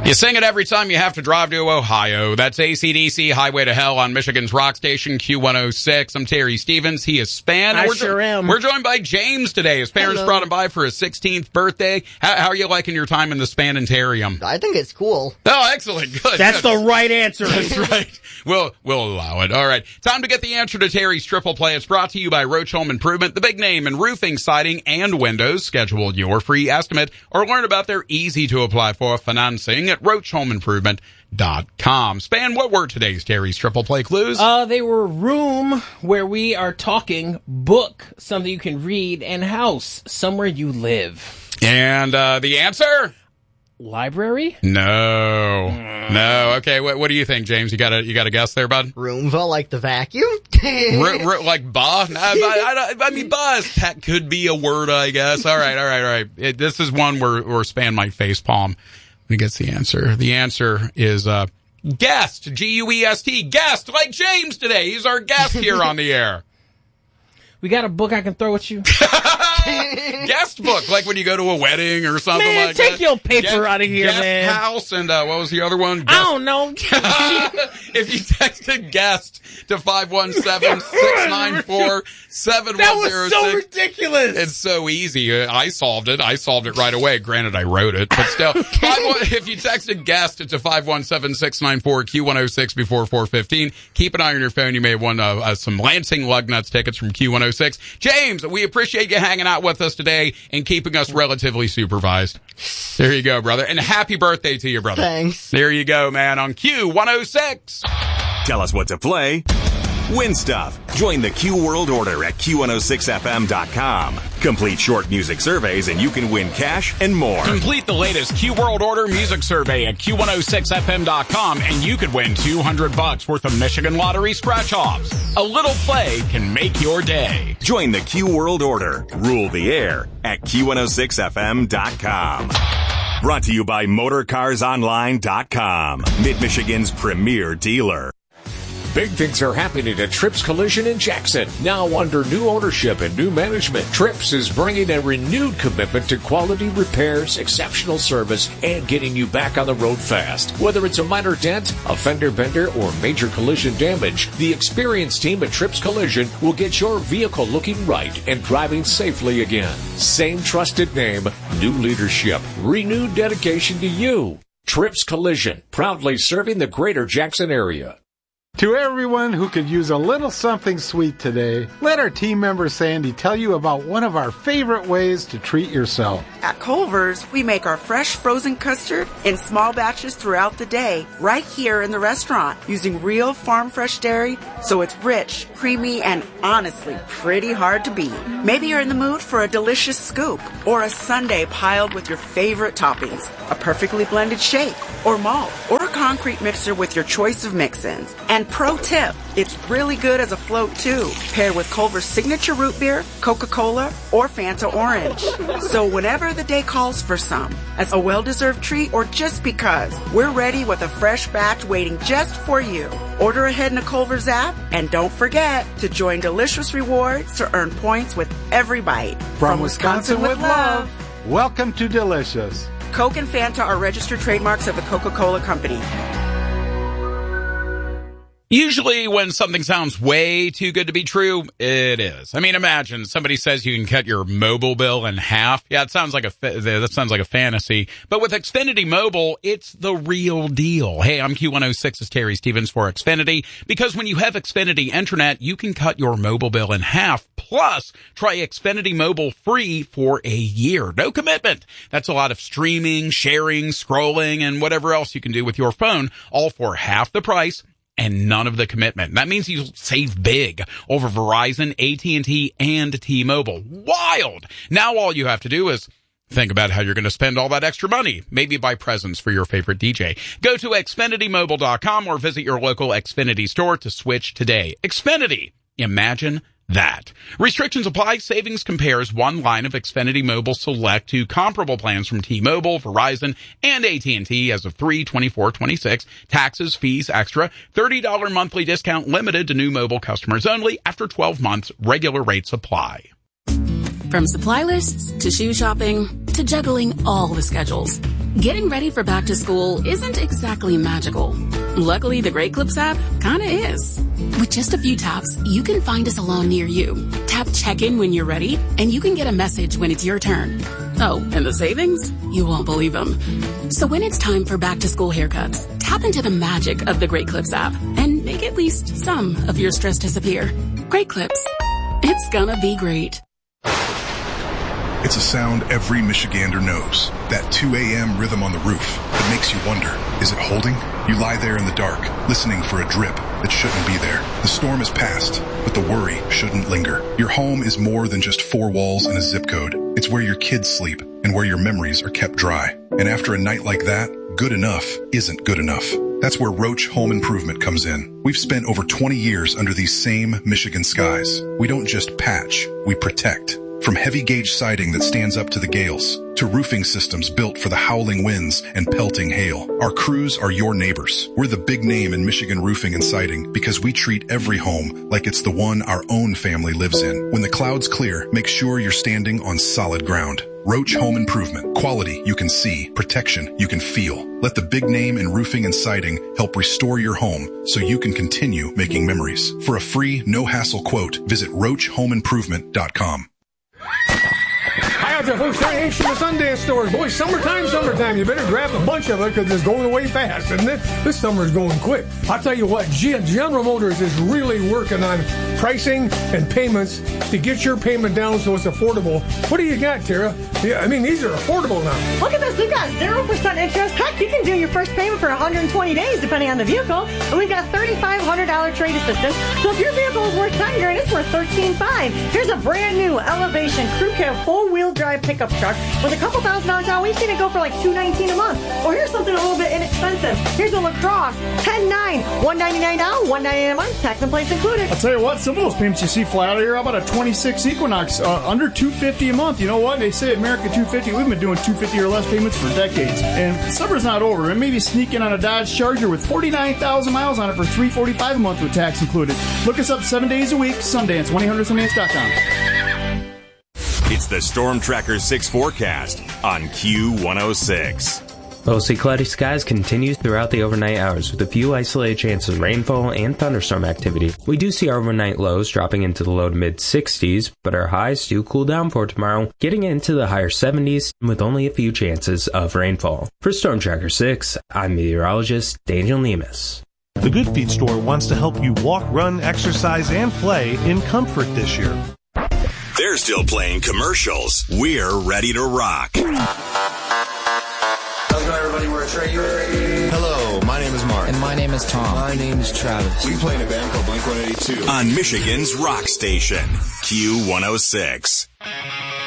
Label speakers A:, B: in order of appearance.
A: You sing it every time you have to drive to Ohio. That's AC/DC, Highway to Hell on Michigan's rock station, Q106. I'm Terry Stevens. He is Span.
B: I sure am.
A: We're joined by James today. His parents brought him by for his 16th birthday. How are you liking your time in the Spanitarium?
C: I think it's cool.
A: Oh, excellent. Good.
B: That's the right answer.
A: That's right. We'll allow it. All right. Time to get the answer to Terry's Triple Play. It's brought to you by Roach Home Improvement, the big name in roofing, siding, and windows. Schedule your free estimate or learn about their easy-to-apply for financing at RoachHomeImprovement.com. Span, what were today's Terry's Triple Play clues?
B: They were room, where we are talking, book, something you can read, and house, somewhere you live.
A: And the answer?
B: Library?
A: No. Okay, what do you think, James? You got a guess there, bud?
C: Roomba, like the vacuum?
A: Like ba? I mean, ba could be a word, I guess. All right. This is one where Span might face palm when he gets the answer. The answer is guest, G-U-E-S-T, guest, like James today. He's our guest here on the air.
B: We got a book I can throw at you?
A: Guest book, like when you go to a wedding or something like that.
B: Man, take your paper out of here,
A: guest
B: man.
A: House, and what was the other one?
B: I don't know.
A: If you texted guest to 517-694-7106.
B: That was so ridiculous.
A: It's so easy. I solved it right away. Granted, I wrote it, but still. If you texted guest to 517-694-Q106 before 4:15, keep an eye on your phone. You may have won some Lansing Lugnuts tickets from Q106. James, we appreciate you hanging out with us today and keeping us relatively supervised. There you go, brother. And happy birthday to you, brother.
C: Thanks.
A: There you go, man, on Q106.
D: Tell us what to play. Win stuff. Join the Q World Order at Q106FM.com. Complete short music surveys and you can win cash and more.
A: Complete the latest Q World Order music survey at Q106FM.com and you could win $200 worth of Michigan Lottery scratch-offs. A little play can make your day.
D: Join the Q World Order. Rule the air at Q106FM.com. Brought to you by MotorCarsOnline.com. Mid-Michigan's premier dealer.
E: Big things are happening at Trips Collision in Jackson. Now under new ownership and new management, Trips is bringing a renewed commitment to quality repairs, exceptional service, and getting you back on the road fast. Whether it's a minor dent, a fender bender, or major collision damage, the experienced team at Trips Collision will get your vehicle looking right and driving safely again. Same trusted name, new leadership, renewed dedication to you. Trips Collision, proudly serving the greater Jackson area.
F: To everyone who could use a little something sweet today, let our team member Sandy tell you about one of our favorite ways to treat yourself.
G: At Culver's, we make our fresh frozen custard in small batches throughout the day, right here in the restaurant, using real farm fresh dairy, so it's rich, creamy, and honestly pretty hard to beat. Maybe you're in the mood for a delicious scoop, or a sundae piled with your favorite toppings, a perfectly blended shake, or malt, or a concrete mixer with your choice of mix-ins. And pro tip, it's really good as a float too, paired with Culver's signature root beer, Coca-Cola, or Fanta Orange. So whenever the day calls for some, as a well-deserved treat or just because, we're ready with a fresh batch waiting just for you. Order ahead in the Culver's app, and don't forget to join Delicious Rewards to earn points with every bite.
F: From Wisconsin with love. Welcome to Delicious.
G: Coke and Fanta are registered trademarks of the Coca-Cola Company.
A: Usually when something sounds way too good to be true, it is. I mean, imagine somebody says you can cut your mobile bill in half. Yeah, that sounds like a fantasy. But with Xfinity Mobile, it's the real deal. Hey, I'm Q106's Terry Stevens for Xfinity. Because when you have Xfinity Internet, you can cut your mobile bill in half. Plus, try Xfinity Mobile free for a year. No commitment. That's a lot of streaming, sharing, scrolling, and whatever else you can do with your phone, all for half the price and none of the commitment. That means you save big over Verizon, AT&T, and T-Mobile. Wild! Now all you have to do is think about how you're going to spend all that extra money. Maybe buy presents for your favorite DJ. Go to XfinityMobile.com or visit your local Xfinity store to switch today. Xfinity. Imagine that. Restrictions apply. Savings compares one line of Xfinity Mobile Select to comparable plans from T-Mobile, Verizon, and AT&T as of 3/24/26. Taxes, fees, extra. $30 monthly discount limited to new mobile customers only. After 12 months, regular rates apply.
H: From supply lists to shoe shopping to juggling all the schedules, Getting ready for back to school isn't exactly magical. Luckily, the Great Clips app kinda is. With just a few taps, you can find a salon near you. Tap check-in when you're ready, and you can get a message when it's your turn. Oh, and the savings? You won't believe them. So when it's time for back to school haircuts, tap into the magic of the Great Clips app and make at least some of your stress disappear. Great Clips. It's gonna be great.
I: It's a sound every Michigander knows. That 2 a.m. rhythm on the roof that makes you wonder, is it holding? You lie there in the dark, listening for a drip that shouldn't be there. The storm is past, but the worry shouldn't linger. Your home is more than just 4 walls and a zip code. It's where your kids sleep and where your memories are kept dry. And after a night like that, good enough isn't good enough. That's where Roach Home Improvement comes in. We've spent over 20 years under these same Michigan skies. We don't just patch, we protect. From heavy gauge siding that stands up to the gales, to roofing systems built for the howling winds and pelting hail, our crews are your neighbors. We're the big name in Michigan roofing and siding because we treat every home like it's the one our own family lives in. When the clouds clear, make sure you're standing on solid ground. Roach Home Improvement. Quality you can see, protection you can feel. Let the big name in roofing and siding help restore your home so you can continue making memories. For a free, no-hassle quote, visit roachhomeimprovement.com.
J: Hi out there, folks. Terry H from the Sundance Stores. Boy, summertime. You better grab a bunch of it because it's going away fast, isn't it? This summer's going quick. I'll tell you what, General Motors is really working on pricing and payments to get your payment down so it's affordable. What do you got, Tara? Yeah, I mean, these are affordable now.
K: Look at this. We've got 0% interest. Heck, you can do your first payment for 120 days, depending on the vehicle. And we've got $3,500 trade assistance. So if your vehicle is worth $10,000 and it's worth $13,500, here's a brand new Elevation Crew Cab full-wheel drive pickup truck with a couple $1,000 down. We've seen it go for like $219 a month. Or here's something a little bit inexpensive. Here's a LaCrosse, $10,900, $199 down, $199 a month, tax and plates included.
L: I'll tell you what, some of those payments you see fly out of here. How about a 26 Equinox, under $250 a month? You know what? They say America 250. We've been doing $250 or less payments for decades. And summer's not over. And maybe sneak in on a Dodge Charger with 49,000 miles on it for $345 a month with tax included. Look us up 7 days a week. Sundance, 1-800-Sundance.com.
D: It's the Storm Tracker 6 forecast on Q106.
M: Mostly cloudy skies continues throughout the overnight hours with a few isolated chances of rainfall and thunderstorm activity. We do see our overnight lows dropping into the low to mid 60s, but our highs do cool down for tomorrow, getting into the higher 70s with only a few chances of rainfall. For Storm Tracker 6, I'm meteorologist Daniel Nemus.
N: The Good Feet store wants to help you walk, run, exercise, and play in comfort this year.
D: They're still playing commercials. We're ready to rock.
O: How's it going, everybody? We're Trey.
P: Hello, my name is Mark.
Q: And my name is Tom.
P: My name is Travis. We play in a band called Blink-182.
D: On Michigan's rock station, Q106.